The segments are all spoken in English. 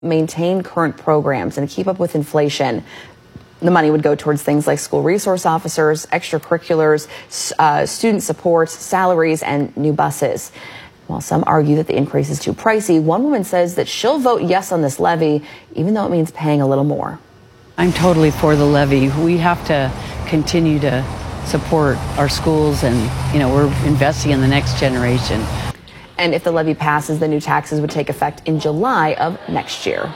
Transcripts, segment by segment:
maintain current programs and keep up with inflation. The money would go towards things like school resource officers, extracurriculars, student support, salaries, and new buses. While some argue that the increase is too pricey, one woman says that she'll vote yes on this levy, even though it means paying a little more. I'm totally for the levy. We have to continue to support our schools, and, we're investing in the next generation. And if the levy passes, the new taxes would take effect in July of next year.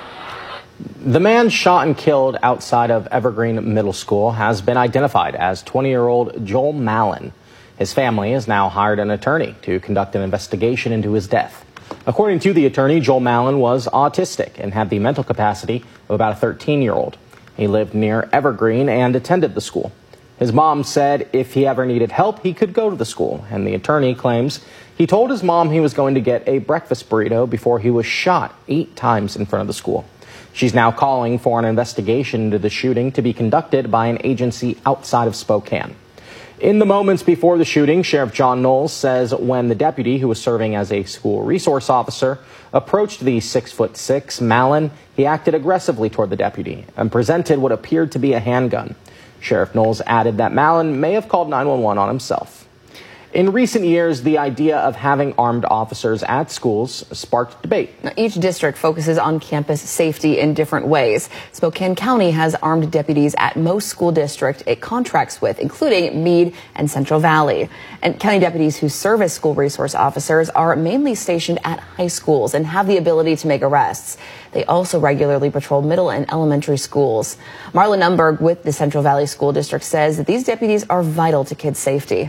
The man shot and killed outside of Evergreen Middle School has been identified as 20-year-old Joel Mallon. His family has now hired an attorney to conduct an investigation into his death. According to the attorney, Joel Mallon was autistic and had the mental capacity of about a 13-year-old. He lived near Evergreen and attended the school. His mom said if he ever needed help, he could go to the school, and the attorney claims he told his mom he was going to get a breakfast burrito before he was shot 8 times in front of the school. She's now calling for an investigation into the shooting to be conducted by an agency outside of Spokane. In the moments before the shooting, Sheriff John Knowles says when the deputy, who was serving as a school resource officer, approached the 6'6" Mallon, he acted aggressively toward the deputy and presented what appeared to be a handgun. Sheriff Knowles added that Mallon may have called 911 on himself. In recent years, the idea of having armed officers at schools sparked debate. Each district focuses on campus safety in different ways. Spokane County has armed deputies at most school districts it contracts with, including Meade and Central Valley. And county deputies who serve as school resource officers are mainly stationed at high schools and have the ability to make arrests. They also regularly patrol middle and elementary schools. Marla Numberg with the Central Valley School District says that these deputies are vital to kids' safety.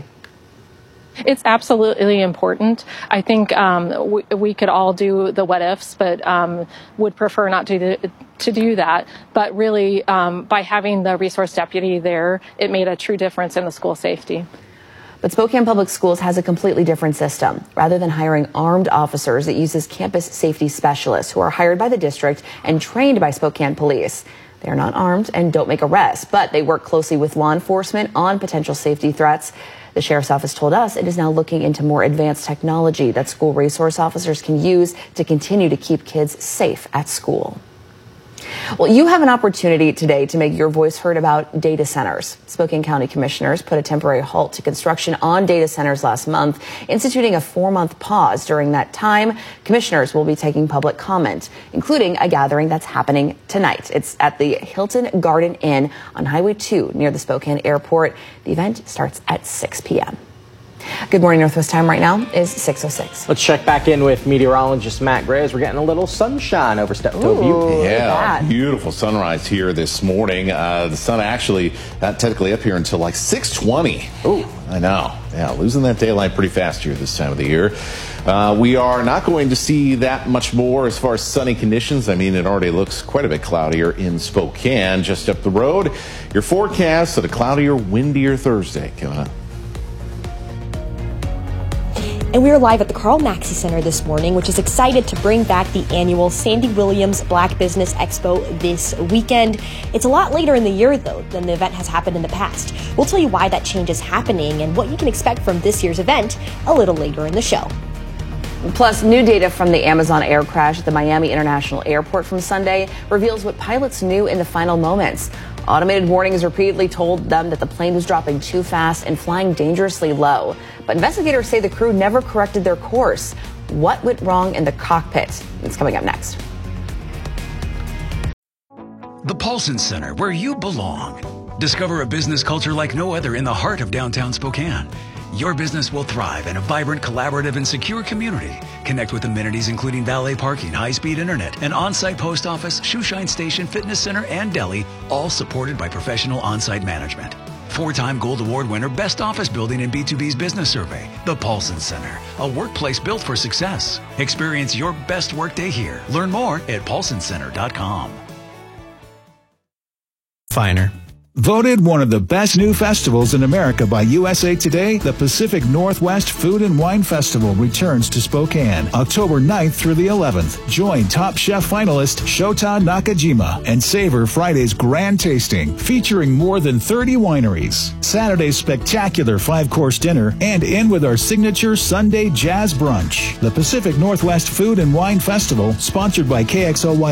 It's absolutely important. I think we could all do the what ifs, but would prefer not to do that. But really, by having the resource deputy there, it made a true difference in the school safety. But Spokane Public Schools has a completely different system. Rather than hiring armed officers, it uses campus safety specialists who are hired by the district and trained by Spokane Police. They are not armed and don't make arrests, but they work closely with law enforcement on potential safety threats. The sheriff's office told us it is now looking into more advanced technology that school resource officers can use to continue to keep kids safe at school. Well, you have an opportunity today to make your voice heard about data centers. Spokane County commissioners put a temporary halt to construction on data centers last month, instituting a 4-month pause. During that time, commissioners will be taking public comment, including a gathering that's happening tonight. It's at the Hilton Garden Inn on Highway 2 near the Spokane Airport. The event starts at 6 p.m. Good morning. Northwest time right now is 6:06. Let's check back in with meteorologist Matt Gray as we're getting a little sunshine over Steptoe View. Yeah, beautiful sunrise here this morning. The sun actually not technically up here until like 6:20. Ooh, I know. Yeah, losing that daylight pretty fast here this time of the year. We are not going to see that much more as far as sunny conditions. I mean, it already looks quite a bit cloudier in Spokane. Just up the road, your forecast of a cloudier, windier Thursday coming up. And we are live at the Carl Maxey Center this morning, which is excited to bring back the annual Sandy Williams Black Business Expo this weekend. It's a lot later in the year, though, than the event has happened in the past. We'll tell you why that change is happening and what you can expect from this year's event a little later in the show. Plus, new data from the Amazon air crash at the Miami International Airport from Sunday reveals what pilots knew in the final moments. Automated warnings repeatedly told them that the plane was dropping too fast and flying dangerously low. But investigators say the crew never corrected their course. What went wrong in the cockpit? It's coming up next. The Paulson Center, where you belong. Discover a business culture like no other in the heart of downtown Spokane. Your business will thrive in a vibrant, collaborative, and secure community. Connect with amenities including valet parking, high-speed internet, an on-site post office, shoeshine station, fitness center, and deli, all supported by professional on-site management. 4-time Gold Award winner, Best Office Building in B2B's Business Survey. The Paulson Center, a workplace built for success. Experience your best workday here. Learn more at paulsoncenter.com. Finer. Voted one of the best new festivals in America by USA Today, the Pacific Northwest Food and Wine Festival returns to Spokane October 9th through the 11th. Join top chef finalist Shota Nakajima and savor Friday's grand tasting featuring more than 30 wineries, Saturday's spectacular 5-course dinner, and end with our signature Sunday jazz brunch. The Pacific Northwest Food and Wine Festival, sponsored by KXLY